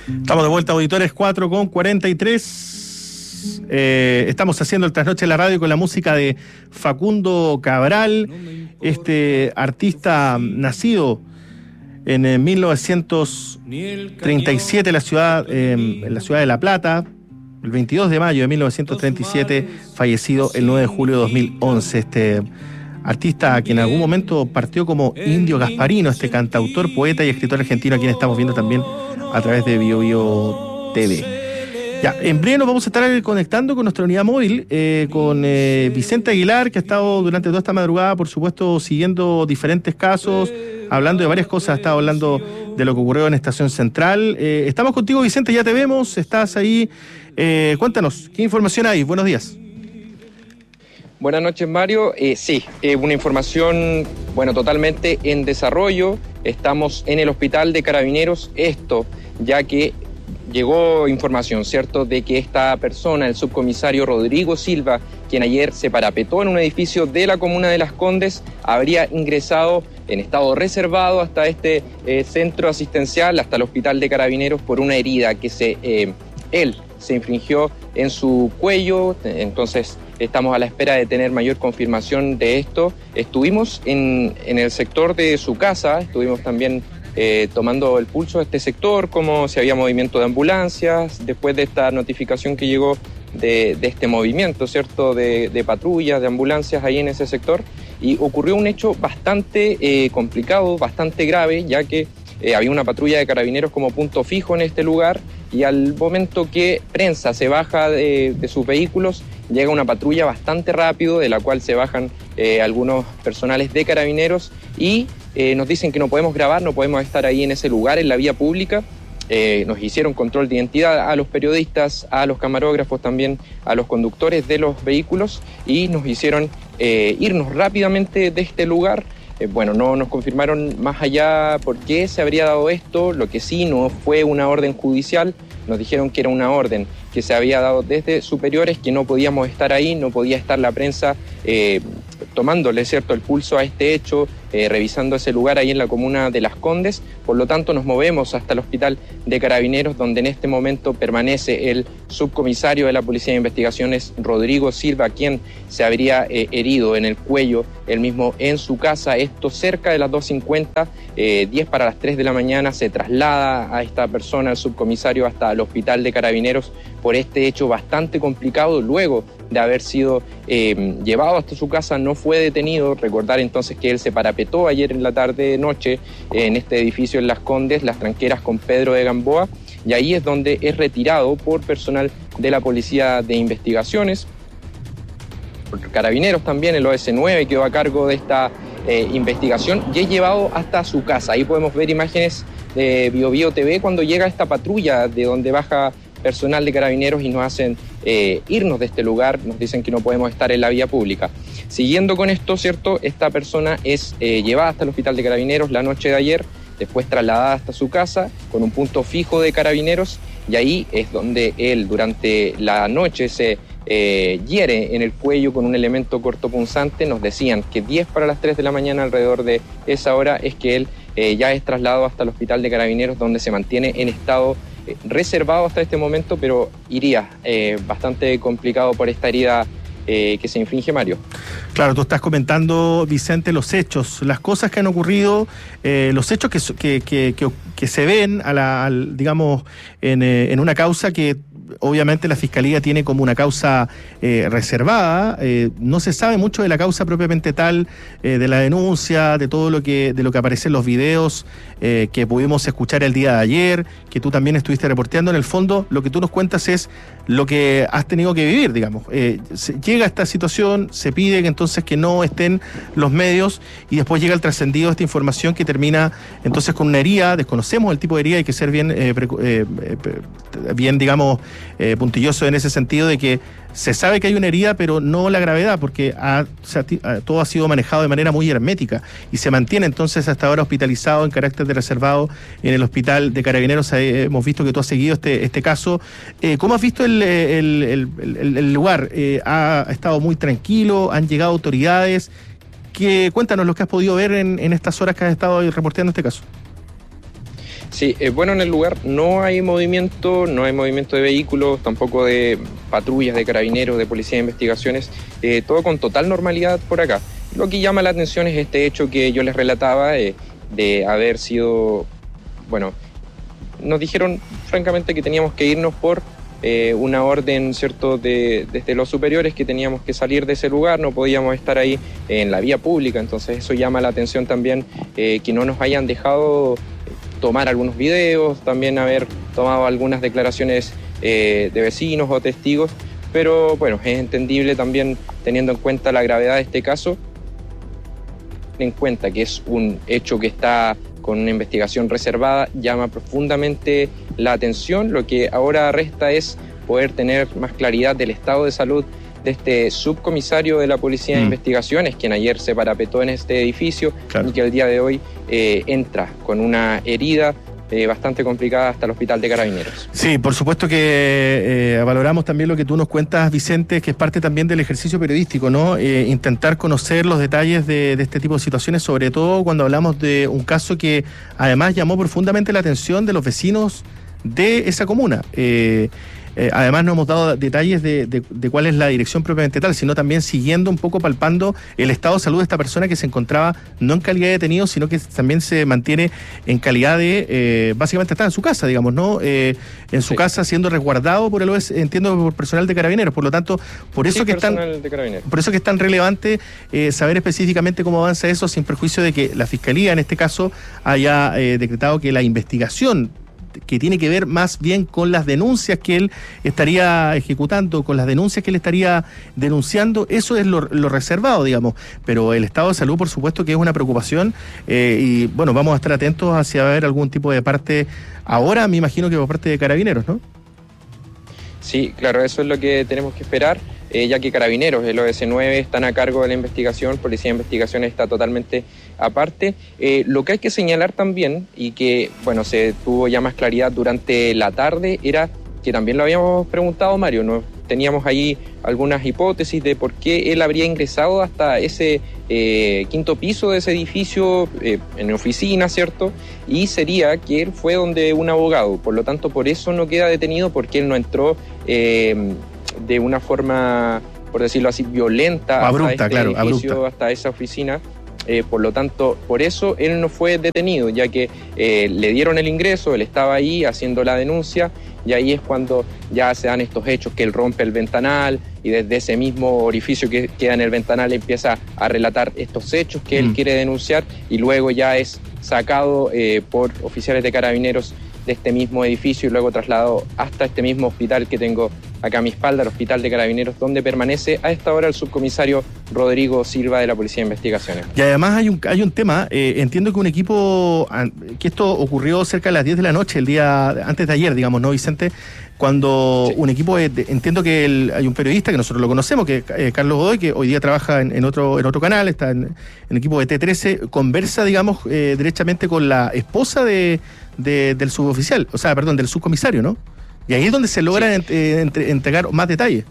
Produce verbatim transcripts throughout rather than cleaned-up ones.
Estamos de vuelta, auditores, cuatro con cuarenta y tres. Eh, estamos haciendo el trasnoche de la radio con la música de Facundo Cabral, este artista nacido en eh, mil novecientos treinta y siete en la ciudad, eh, en la ciudad de La Plata, el veintidós de mayo de mil novecientos treinta y siete, fallecido el nueve de julio de dos mil once. Este artista que en algún momento partió como Indio Gasparino, este cantautor, poeta y escritor argentino, a quien estamos viendo también a través de Bio Bio T V. Ya, en breve nos vamos a estar conectando con nuestra unidad móvil, eh, con eh, Vicente Aguilar, que ha estado durante toda esta madrugada, por supuesto, siguiendo diferentes casos, hablando de varias cosas, ha estado hablando de lo que ocurrió en Estación Central. Eh, estamos contigo, Vicente, ya te vemos, estás ahí. Eh, cuéntanos, ¿qué información hay? Buenos días. Buenas noches, Mario. Eh, sí, eh, una información, bueno, totalmente en desarrollo. Estamos en el hospital de Carabineros, esto ya que llegó información, ¿cierto?, de que esta persona, el subcomisario Rodrigo Silva, quien ayer se parapetó en un edificio de la comuna de Las Condes, habría ingresado en estado reservado hasta este eh, centro asistencial, hasta el hospital de Carabineros, por una herida que se, eh, él se infringió en su cuello. Entonces estamos a la espera de tener mayor confirmación de esto. Estuvimos en, en el sector de su casa, estuvimos también eh, tomando el pulso de este sector, como si había movimiento de ambulancias, después de esta notificación que llegó de, de este movimiento, ¿cierto?, de, de patrullas, de ambulancias ahí en ese sector. Y ocurrió un hecho bastante eh, complicado, bastante grave, ya que eh, había una patrulla de Carabineros como punto fijo en este lugar, y al momento que prensa se baja de, de sus vehículos, llega una patrulla bastante rápido, de la cual se bajan eh, algunos personales de Carabineros y eh, nos dicen que no podemos grabar, no podemos estar ahí en ese lugar, en la vía pública. Eh, nos hicieron control de identidad a los periodistas, a los camarógrafos, también a los conductores de los vehículos, y nos hicieron eh, irnos rápidamente de este lugar. Eh, bueno, no nos confirmaron más allá por qué se habría dado esto. Lo que sí no fue una orden judicial, nos dijeron que era una orden que se había dado desde superiores, que no podíamos estar ahí, no podía estar la prensa eh, tomándole, ¿cierto?, el pulso a este hecho, eh, revisando ese lugar ahí en la comuna de Las Condes. Por lo tanto, nos movemos hasta el hospital de Carabineros, donde en este momento permanece el subcomisario de la Policía de Investigaciones, Rodrigo Silva, quien se habría eh, herido en el cuello, él mismo en su casa. Esto cerca de las dos cincuenta, eh, diez para las tres de la mañana, se traslada a esta persona, el subcomisario, hasta el hospital de Carabineros por este hecho bastante complicado. Luego de haber sido eh, llevado hasta su casa, no fue detenido. Recordar entonces que él se parapetó ayer en la tarde-noche eh, en este edificio en Las Condes, Las Tranqueras, con Pedro de Gamboa, y ahí es donde es retirado por personal de la Policía de Investigaciones. Carabineros también, el O S nueve quedó a cargo de esta eh, investigación y es llevado hasta su casa. Ahí podemos ver imágenes de Bio Bio T V cuando llega esta patrulla, de donde baja personal de Carabineros y nos hacen eh, irnos de este lugar, nos dicen que no podemos estar en la vía pública. Siguiendo con esto, ¿cierto?, esta persona es eh, llevada hasta el hospital de Carabineros la noche de ayer, después trasladada hasta su casa con un punto fijo de Carabineros, y ahí es donde él durante la noche se eh, hiere en el cuello con un elemento cortopunzante. Nos decían que diez para las tres de la mañana, alrededor de esa hora, es que él eh, ya es trasladado hasta el hospital de Carabineros, donde se mantiene en estado eh, reservado hasta este momento, pero iría eh, bastante complicado por esta herida Eh, que se infringe, Mario. Claro, tú estás comentando, Vicente, los hechos, las cosas que han ocurrido, eh, los hechos que, que, que, que, que se ven, a la, al, digamos, en, eh, en una causa que obviamente la Fiscalía tiene como una causa eh, reservada. Eh, no se sabe mucho de la causa propiamente tal, eh, de la denuncia, de todo lo que, de lo que aparece en los videos eh, que pudimos escuchar el día de ayer, que tú también estuviste reporteando. En el fondo, lo que tú nos cuentas es lo que has tenido que vivir, digamos. Eh, se, llega esta situación, se pide que entonces que no estén los medios, y después llega el trascendido de esta información que termina entonces con una herida. Desconocemos el tipo de herida, hay que ser bien, eh, pre, eh, bien digamos, eh, puntilloso en ese sentido, de que se sabe que hay una herida, pero no la gravedad, porque ha, o sea, todo ha sido manejado de manera muy hermética y se mantiene entonces hasta ahora hospitalizado en carácter de reservado en el hospital de Carabineros. Eh, hemos visto que tú has seguido este, este caso. Eh, ¿Cómo has visto el, el, el, el, el lugar? Eh, ¿Ha estado muy tranquilo? ¿Han llegado autoridades? ¿Qué, cuéntanos lo que has podido ver en, en estas horas que has estado reporteando este caso. Sí, eh, bueno, en el lugar no hay movimiento, no hay movimiento de vehículos, tampoco de patrullas de carabineros, de policía de investigaciones, eh, todo con total normalidad por acá. Lo que llama la atención es este hecho que yo les relataba eh, de haber sido, bueno, nos dijeron francamente que teníamos que irnos por eh, una orden, ¿cierto?, de, desde los superiores, que teníamos que salir de ese lugar, no podíamos estar ahí en la vía pública, entonces eso llama la atención también, eh, que no nos hayan dejado tomar algunos videos, también haber tomado algunas declaraciones eh, de vecinos o testigos, pero bueno, es entendible también teniendo en cuenta la gravedad de este caso, en cuenta que es un hecho que está con una investigación reservada, llama profundamente la atención. Lo que ahora resta es poder tener más claridad del estado de salud de este subcomisario de la Policía de mm. Investigaciones, quien ayer se parapetó en este edificio, claro, y que el día de hoy eh, entra con una herida eh, bastante complicada hasta el hospital de Carabineros. Sí, por supuesto que eh, valoramos también lo que tú nos cuentas, Vicente, que es parte también del ejercicio periodístico, ¿no? Eh, intentar conocer los detalles de, de este tipo de situaciones, sobre todo cuando hablamos de un caso que además llamó profundamente la atención de los vecinos de esa comuna. Eh, Eh, además no hemos dado detalles de, de, de cuál es la dirección propiamente tal, sino también siguiendo un poco, palpando el estado de salud de esta persona que se encontraba no en calidad de detenido, sino que también se mantiene en calidad de, eh, básicamente está en su casa, digamos, ¿no? Eh, en su sí. casa siendo resguardado por el O S, entiendo, por personal de Carabineros, por lo tanto, por eso sí, que están, por eso que es tan relevante eh, saber específicamente cómo avanza eso, sin perjuicio de que la Fiscalía en este caso haya eh, decretado que la investigación, que tiene que ver más bien con las denuncias que él estaría ejecutando, con las denuncias que él estaría denunciando, eso es lo, lo reservado, digamos, pero el estado de salud por supuesto que es una preocupación eh, y bueno, vamos a estar atentos hacia ver algún tipo de parte ahora, me imagino que por parte de Carabineros, ¿no? Sí, claro, eso es lo que tenemos que esperar, eh, ya que Carabineros, el O S nueve, están a cargo de la investigación, Policía de Investigaciones está totalmente aparte. Eh, lo que hay que señalar también, y que bueno, se tuvo ya más claridad durante la tarde, era que también lo habíamos preguntado, Mario, ¿no? Teníamos ahí algunas hipótesis de por qué él habría ingresado hasta ese eh, quinto piso de ese edificio, eh, en oficina, ¿cierto? Y sería que él fue donde un abogado, por lo tanto por eso no queda detenido, porque él no entró eh, de una forma, por decirlo así, violenta abrupta, hasta este claro, edificio, abrupta. hasta esa oficina. Eh, por lo tanto, por eso él no fue detenido, ya que eh, le dieron el ingreso, él estaba ahí haciendo la denuncia, y ahí es cuando ya se dan estos hechos, que él rompe el ventanal y desde ese mismo orificio que queda en el ventanal empieza a relatar estos hechos que él mm. quiere denunciar, y luego ya es sacado eh, por oficiales de Carabineros de este mismo edificio y luego trasladado hasta este mismo hospital que tengo acá a mi espalda, el Hospital de Carabineros, donde permanece a esta hora el subcomisario Rodrigo Silva de la Policía de Investigaciones. Y además hay un hay un tema, eh, entiendo que un equipo, que esto ocurrió cerca de las diez de la noche, el día antes de ayer, digamos, ¿no, Vicente? Cuando sí. un equipo, de, de, entiendo que el, hay un periodista que nosotros lo conocemos, que es eh, Carlos Godoy, que hoy día trabaja en, en otro en otro canal, está en, en el equipo de T trece, conversa, digamos, eh, derechamente con la esposa de, de del suboficial, o sea, perdón, del subcomisario, ¿no? Y ahí es donde se logran sí. ent, ent, entregar más detalles.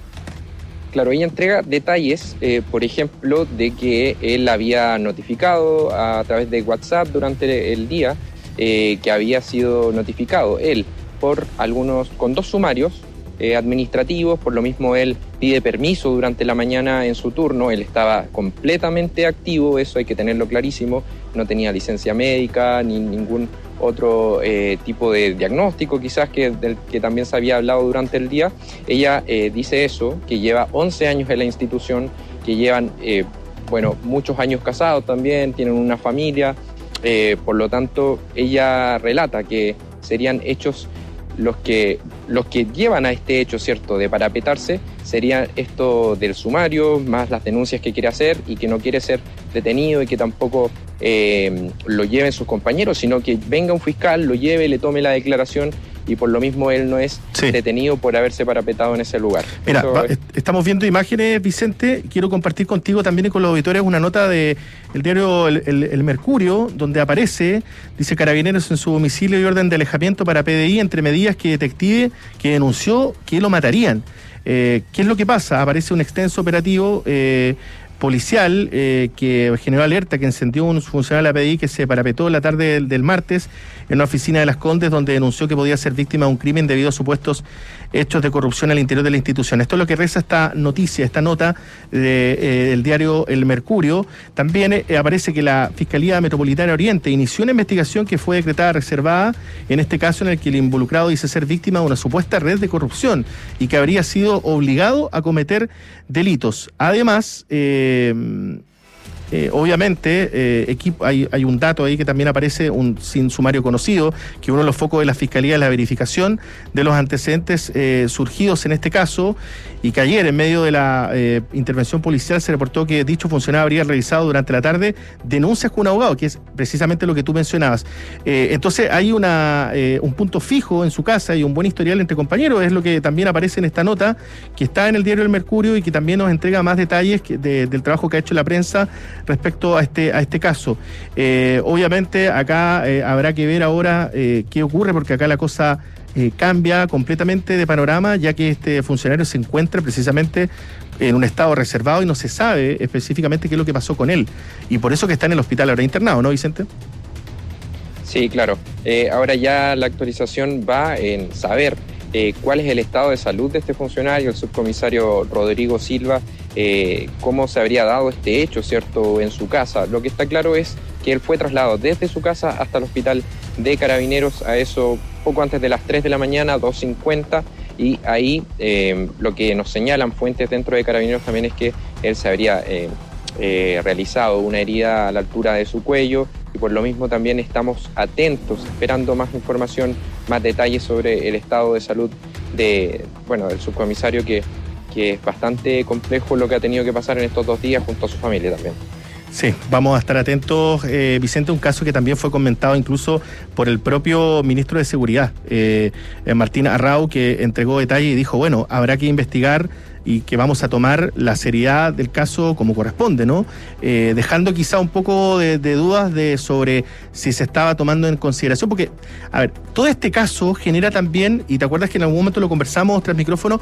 Claro, ella entrega detalles, eh, por ejemplo, de que él había notificado a través de WhatsApp durante el día eh, que había sido notificado él por algunos, con dos sumarios eh, administrativos, por lo mismo él pide permiso durante la mañana en su turno, él estaba completamente activo, eso hay que tenerlo clarísimo, no tenía licencia médica ni ningún otro eh, tipo de diagnóstico quizás que, del que también se había hablado durante el día. Ella eh, dice eso, que lleva once años en la institución, que llevan eh, bueno, muchos años casados también, tienen una familia, eh, por lo tanto ella relata que serían hechos los que, los que llevan a este hecho, ¿cierto?, de parapetarse, sería esto del sumario, más las denuncias que quiere hacer y que no quiere ser detenido y que tampoco eh, lo lleven sus compañeros, sino que venga un fiscal, lo lleve, le tome la declaración y por lo mismo él no es sí. detenido por haberse parapetado en ese lugar. Mira, va, es... estamos viendo imágenes, Vicente, quiero compartir contigo también y con los auditores una nota de el diario El, el, el Mercurio, donde aparece, dice Carabineros en su domicilio y orden de alejamiento para P D I entre medidas que detective que denunció que lo matarían. Eh, ¿Qué es lo que pasa? Aparece un extenso operativo eh, policial eh, que generó alerta, que encendió un funcionario de la P D I que se parapetó la tarde del, del martes en una oficina de Las Condes, donde denunció que podía ser víctima de un crimen debido a supuestos hechos de corrupción al interior de la institución. Esto es lo que reza esta noticia, esta nota de, eh, del diario El Mercurio. También eh, aparece que la Fiscalía Metropolitana Oriente inició una investigación que fue decretada reservada, en este caso en el que el involucrado dice ser víctima de una supuesta red de corrupción y que habría sido obligado a cometer delitos. Además, eh, Eh, obviamente, eh, equipo, hay, hay un dato ahí que también aparece, un sin sumario conocido, que uno de los focos de la Fiscalía es la verificación de los antecedentes eh, surgidos en este caso, y que ayer, en medio de la eh, intervención policial, se reportó que dicho funcionario habría realizado durante la tarde denuncias con un abogado, que es precisamente lo que tú mencionabas. Eh, entonces, hay una eh, un punto fijo en su casa y un buen historial entre compañeros, es lo que también aparece en esta nota, que está en el diario El Mercurio y que también nos entrega más detalles que de, del trabajo que ha hecho la prensa respecto a este a este caso. Eh, obviamente acá eh, habrá que ver ahora eh, qué ocurre, porque acá la cosa eh, cambia completamente de panorama, ya que este funcionario se encuentra precisamente en un estado reservado y no se sabe específicamente qué es lo que pasó con él, y por eso que está en el hospital ahora internado, ¿no, Vicente? Sí, claro. Eh, ahora ya la actualización va en saber eh, cuál es el estado de salud de este funcionario, el subcomisario Rodrigo Silva, eh, cómo se habría dado este hecho, ¿cierto?, en su casa. Lo que está claro es que él fue trasladado desde su casa hasta el hospital de Carabineros a eso poco antes de las tres de la mañana, dos cincuenta, y ahí eh, lo que nos señalan fuentes dentro de Carabineros también es que él se habría eh, eh, realizado una herida a la altura de su cuello, y por lo mismo también estamos atentos, esperando más información, más detalles sobre el estado de salud de, bueno, del subcomisario, que, que es bastante complejo lo que ha tenido que pasar en estos dos días junto a su familia también. Sí, vamos a estar atentos, eh, Vicente, un caso que también fue comentado incluso por el propio ministro de Seguridad, eh, Martín Arrau, que entregó detalles y dijo, bueno, habrá que investigar y que vamos a tomar la seriedad del caso como corresponde, ¿no? Eh, dejando quizá un poco de, de dudas de sobre si se estaba tomando en consideración, porque, a ver, todo este caso genera también, y te acuerdas que en algún momento lo conversamos tras micrófono,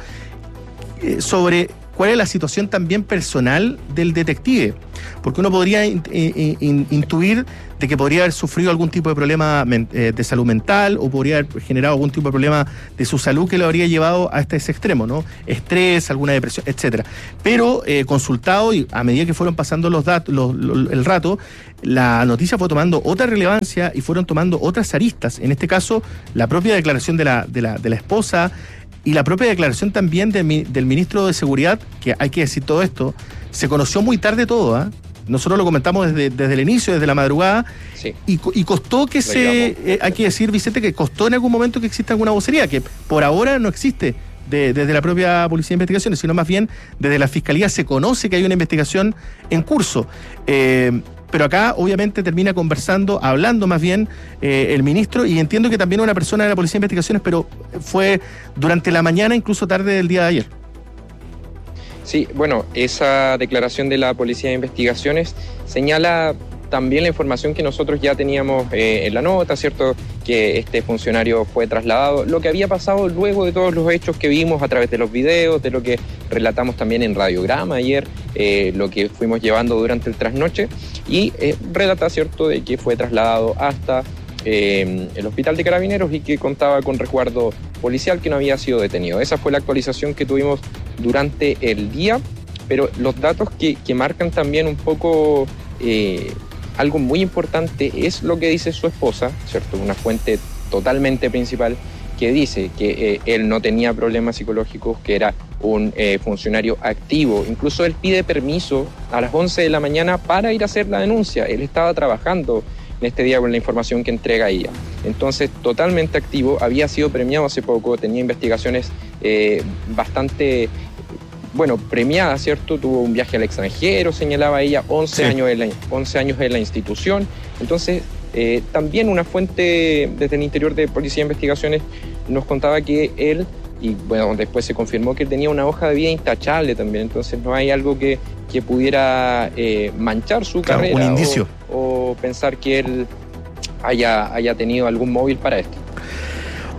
eh, sobre cuál es la situación también personal del detective, porque uno podría in, in, in, intuir de que podría haber sufrido algún tipo de problema eh, de salud mental, o podría haber generado algún tipo de problema de su salud que lo habría llevado hasta ese extremo, ¿no? Estrés, alguna depresión, etcétera. Pero eh, consultado, y a medida que fueron pasando los datos, los, los, el rato, la noticia fue tomando otra relevancia y fueron tomando otras aristas. En este caso, la propia declaración de la, de la, de la esposa, y la propia declaración también de, del ministro de Seguridad, que hay que decir todo esto, se conoció muy tarde todo, ¿eh? Nosotros lo comentamos desde, desde el inicio, desde la madrugada, sí. y, y costó que lo se, eh, hay que decir, Vicente, que costó en algún momento que exista alguna vocería, que por ahora no existe de, desde la propia Policía de Investigaciones, sino más bien desde la Fiscalía se conoce que hay una investigación en curso. Eh, Pero acá, obviamente, termina conversando, hablando más bien eh, el ministro, y entiendo que también una persona de la Policía de Investigaciones, pero fue durante la mañana, incluso tarde del día de ayer. Sí, bueno, esa declaración de la Policía de Investigaciones señala también la información que nosotros ya teníamos eh, en la nota, ¿cierto?, que este funcionario fue trasladado, lo que había pasado luego de todos los hechos que vimos a través de los videos, de lo que relatamos también en Radiograma ayer, eh, lo que fuimos llevando durante el trasnoche, y eh, relata, ¿cierto?, de que fue trasladado hasta eh, el hospital de Carabineros y que contaba con resguardo policial, que no había sido detenido. Esa fue la actualización que tuvimos durante el día, pero los datos que, que marcan también un poco... Eh, algo muy importante es lo que dice su esposa, ¿cierto? Una fuente totalmente principal que dice que eh, él no tenía problemas psicológicos, que era un eh, funcionario activo. Incluso él pide permiso a las once de la mañana para ir a hacer la denuncia. Él estaba trabajando en este día con la información que entrega ella. Entonces, totalmente activo, había sido premiado hace poco, tenía investigaciones eh, bastante... bueno, premiada, ¿cierto? Tuvo un viaje al extranjero, señalaba ella, once, sí. años, en la, once años en la institución. Entonces, eh, también una fuente desde el interior de Policía de Investigaciones nos contaba que él, y bueno, después se confirmó que él tenía una hoja de vida intachable también. Entonces, no hay algo que, que pudiera eh, manchar su claro, carrera. Un indicio. O, o pensar que él haya, haya tenido algún móvil para esto.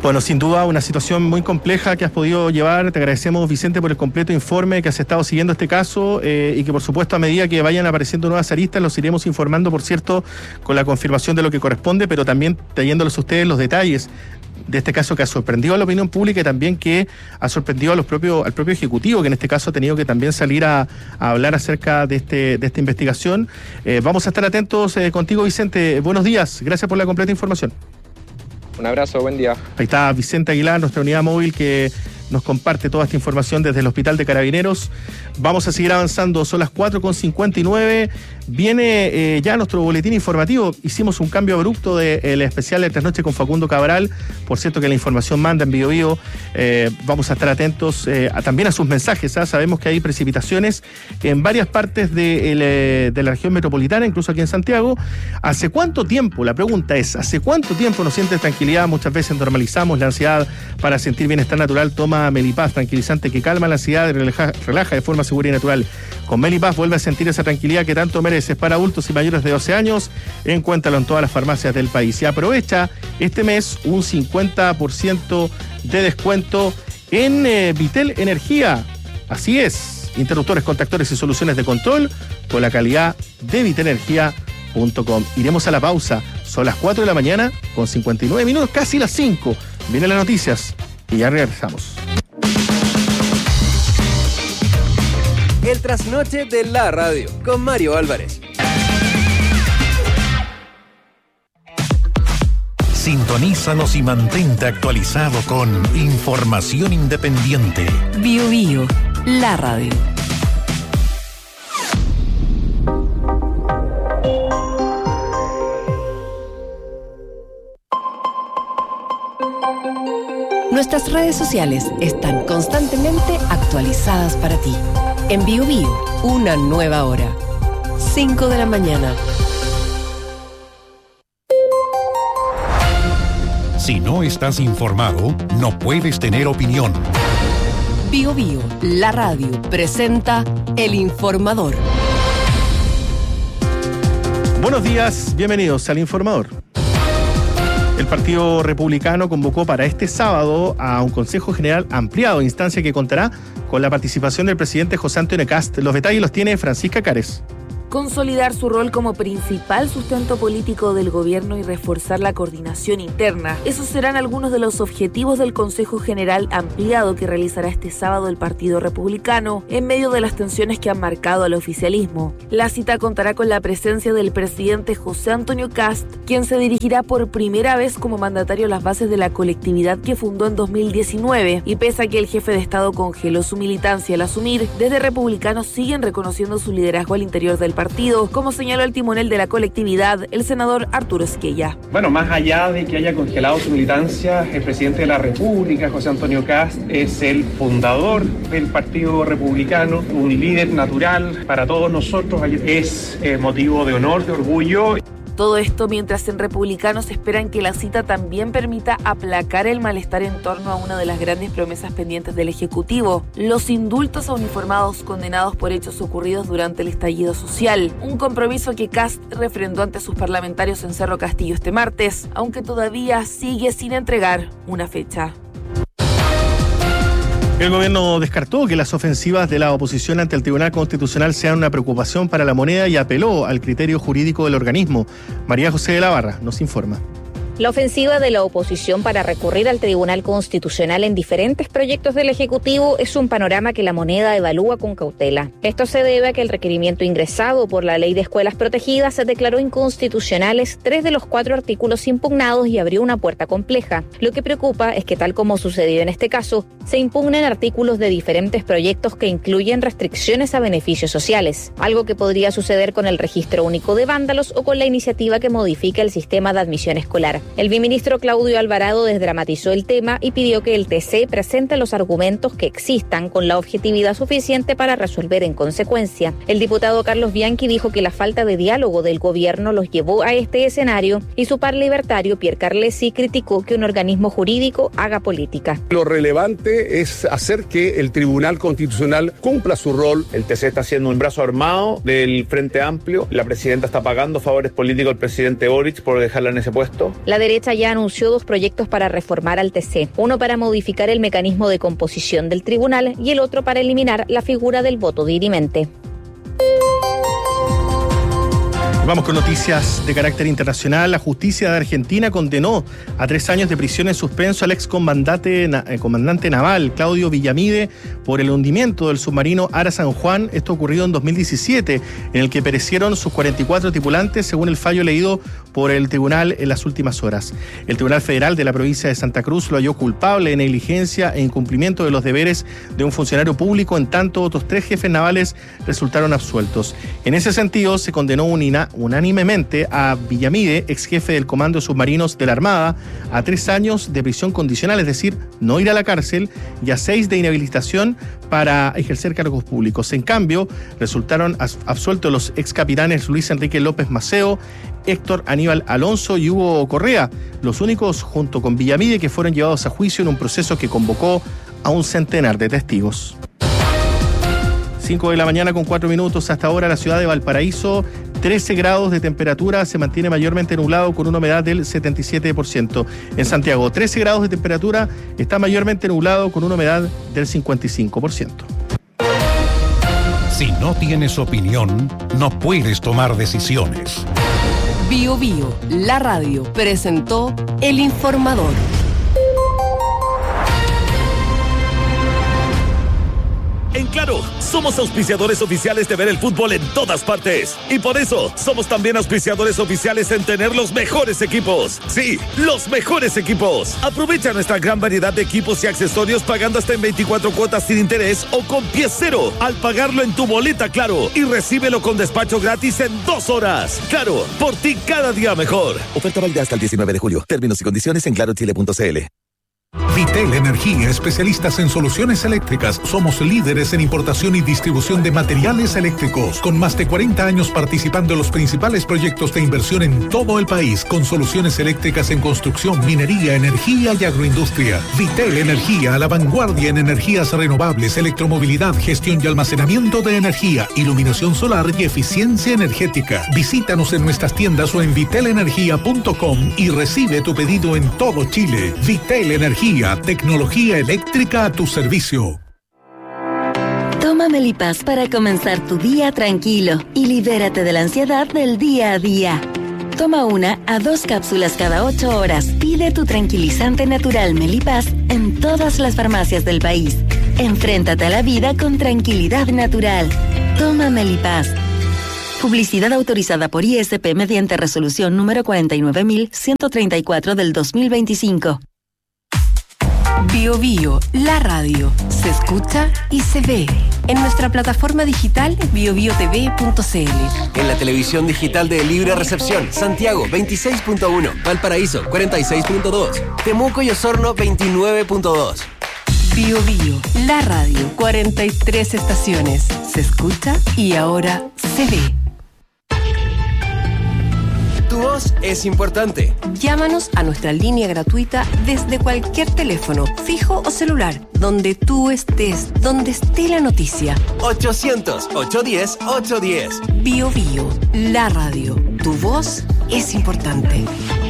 Bueno, sin duda una situación muy compleja que has podido llevar. Te agradecemos, Vicente, por el completo informe, que has estado siguiendo este caso eh, y que, por supuesto, a medida que vayan apareciendo nuevas aristas, los iremos informando, por cierto, con la confirmación de lo que corresponde, pero también trayéndoles a ustedes los detalles de este caso que ha sorprendido a la opinión pública y también que ha sorprendido a los propios, al propio Ejecutivo, que en este caso ha tenido que también salir a, a hablar acerca de este de esta investigación. Eh, vamos a estar atentos eh, contigo, Vicente. Buenos días, gracias por la completa información. Un abrazo, buen día. Ahí está Vicente Aguilar, nuestra unidad móvil, que nos comparte toda esta información desde el Hospital de Carabineros. Vamos a seguir avanzando, son las cuatro con cincuenta y nueve. Viene eh, ya nuestro boletín informativo. Hicimos un cambio abrupto del especial de Trasnoche con Facundo Cabral. Por cierto que la información manda en Bio Bio. Eh, vamos a estar atentos eh, a, también a sus mensajes. ¿eh? Sabemos que hay precipitaciones en varias partes de, el, eh, de la región metropolitana, incluso aquí en Santiago. ¿Hace cuánto tiempo? La pregunta es, ¿hace cuánto tiempo nos sientes tranquilidad? Muchas veces normalizamos la ansiedad para sentir bienestar natural. Toma Melipaz, tranquilizante que calma la ansiedad y relaja, relaja de forma segura y natural. Con Melipaz vuelve a sentir esa tranquilidad que tanto mereces. Para adultos y mayores de doce años, encuéntralo en todas las farmacias del país. Y aprovecha este mes un cincuenta por ciento de descuento en eh, Vitel Energía. Así es, interruptores, contactores y soluciones de control con la calidad de vitel energía punto com. Iremos a la pausa. Son las cuatro de la mañana con cincuenta y nueve minutos, casi las cinco. Vienen las noticias y ya regresamos. El trasnoche de la radio con Mario Álvarez. Sintonízanos y mantente actualizado con información independiente. Bio Bio, la radio. Nuestras redes sociales están constantemente actualizadas para ti. En Bio Bio, una nueva hora. cinco de la mañana. Si no estás informado, no puedes tener opinión. Bio Bio, la radio, presenta El Informador. Buenos días, bienvenidos al Informador. El Partido Republicano convocó para este sábado a un Consejo General ampliado, instancia que contará con la participación del presidente José Antonio Kast. Los detalles los tiene Francisca Cares. Consolidar su rol como principal sustento político del gobierno y reforzar la coordinación interna. Esos serán algunos de los objetivos del Consejo General ampliado que realizará este sábado el Partido Republicano, en medio de las tensiones que han marcado al oficialismo. La cita contará con la presencia del presidente José Antonio Kast, quien se dirigirá por primera vez como mandatario a las bases de la colectividad que fundó en dos mil diecinueve. Y pese a que el jefe de Estado congeló su militancia al asumir, desde republicanos siguen reconociendo su liderazgo al interior del partido. partido, como señaló el timonel de la colectividad, el senador Arturo Esquella. Bueno, más allá de que haya congelado su militancia, el presidente de la República, José Antonio Kast, es el fundador del Partido Republicano, un líder natural para todos nosotros, es eh, motivo de honor, de orgullo. Todo esto mientras en Republicanos esperan que la cita también permita aplacar el malestar en torno a una de las grandes promesas pendientes del Ejecutivo, los indultos a uniformados condenados por hechos ocurridos durante el estallido social, un compromiso que Kast refrendó ante sus parlamentarios en Cerro Castillo este martes, aunque todavía sigue sin entregar una fecha. El gobierno descartó que las ofensivas de la oposición ante el Tribunal Constitucional sean una preocupación para la moneda y apeló al criterio jurídico del organismo. María José de la Barra nos informa. La ofensiva de la oposición para recurrir al Tribunal Constitucional en diferentes proyectos del Ejecutivo es un panorama que la moneda evalúa con cautela. Esto se debe a que el requerimiento ingresado por la Ley de Escuelas Protegidas se declaró inconstitucionales tres de los cuatro artículos impugnados y abrió una puerta compleja. Lo que preocupa es que, tal como sucedió en este caso, se impugnen artículos de diferentes proyectos que incluyen restricciones a beneficios sociales, algo que podría suceder con el Registro Único de Vándalos o con la iniciativa que modifica el sistema de admisión escolar. El viceministro Claudio Alvarado desdramatizó el tema y pidió que el T C presente los argumentos que existan con la objetividad suficiente para resolver en consecuencia. El diputado Carlos Bianchi dijo que la falta de diálogo del gobierno los llevó a este escenario y su par libertario Pierre Carlesi criticó que un organismo jurídico haga política. Lo relevante es hacer que el Tribunal Constitucional cumpla su rol. El T C está haciendo un brazo armado del Frente Amplio. La presidenta está pagando favores políticos al presidente Boric por dejarla en ese puesto. La derecha ya anunció dos proyectos para reformar al T C, uno para modificar el mecanismo de composición del tribunal y el otro para eliminar la figura del voto dirimente. Vamos con noticias de carácter internacional. La justicia de Argentina condenó a tres años de prisión en suspenso al ex comandante, eh, comandante naval Claudio Villamide por el hundimiento del submarino Ara San Juan. Esto ocurrido en dos mil diecisiete, en el que perecieron sus cuarenta y cuatro tripulantes, según el fallo leído por el tribunal en las últimas horas. El Tribunal Federal de la provincia de Santa Cruz lo halló culpable de negligencia e incumplimiento de los deberes de un funcionario público, en tanto otros tres jefes navales resultaron absueltos. En ese sentido, se condenó unina, unánimemente a Villamide, ex jefe del Comando de Submarinos de la Armada, a tres años de prisión condicional, es decir, no ir a la cárcel, y a seis de inhabilitación para ejercer cargos públicos. En cambio, resultaron absueltos los ex capitanes Luis Enrique López Maceo, Héctor Aníbal Alonso y Hugo Correa, los únicos junto con Villamide que fueron llevados a juicio en un proceso que convocó a un centenar de testigos. cinco de la mañana con cuatro minutos. Hasta ahora la ciudad de Valparaíso, trece grados de temperatura, se mantiene mayormente nublado con una humedad del setenta y siete por ciento. En Santiago, trece grados de temperatura, está mayormente nublado con una humedad del cincuenta y cinco por ciento. Si no tienes opinión, no puedes tomar decisiones. Bio Bio, la radio, presentó El Informador. En Claro, somos auspiciadores oficiales de ver el fútbol en todas partes. Y por eso, somos también auspiciadores oficiales en tener los mejores equipos. Sí, los mejores equipos. Aprovecha nuestra gran variedad de equipos y accesorios pagando hasta en veinticuatro cuotas sin interés o con pie cero al pagarlo en tu boleta Claro. Y recíbelo con despacho gratis en dos horas. Claro, por ti cada día mejor. Oferta válida hasta el diecinueve de julio. Términos y condiciones en claro chile punto c l. Vitel Energía, especialistas en soluciones eléctricas. Somos líderes en importación y distribución de materiales eléctricos, con más de cuarenta años participando en los principales proyectos de inversión en todo el país, con soluciones eléctricas en construcción, minería, energía y agroindustria. Vitel Energía, a la vanguardia en energías renovables, electromovilidad, gestión y almacenamiento de energía, iluminación solar y eficiencia energética. Visítanos en nuestras tiendas o en vitel energía punto com y recibe tu pedido en todo Chile. Vitel Energía, tecnología eléctrica a tu servicio. Toma Melipaz para comenzar tu día tranquilo y libérate de la ansiedad del día a día. Toma una a dos cápsulas cada ocho horas. Pide tu tranquilizante natural Melipaz en todas las farmacias del país. Enfréntate a la vida con tranquilidad natural. Toma Melipaz. Publicidad autorizada por I S P mediante resolución número cuarenta y nueve mil ciento treinta y cuatro del dos mil veinticinco. Bio Bio, la radio, se escucha y se ve en nuestra plataforma digital bio bio t v punto c l. En la televisión digital de Libre Recepción, Santiago veintiséis punto uno, Valparaíso cuarenta y seis punto dos, Temuco y Osorno veintinueve punto dos. Bio Bio, la radio, cuarenta y tres estaciones, se escucha y ahora se ve. Tu voz es importante. Llámanos a nuestra línea gratuita desde cualquier teléfono, fijo o celular, donde tú estés, donde esté la noticia. ochocientos, ochocientos diez, ochocientos diez. Bio Bio, la radio. Tu voz es importante.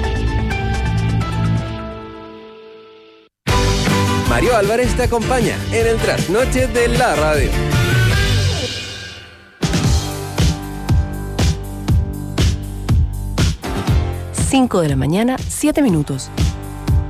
Mario Álvarez te acompaña en el trasnoche de la radio. cinco de la mañana, siete minutos.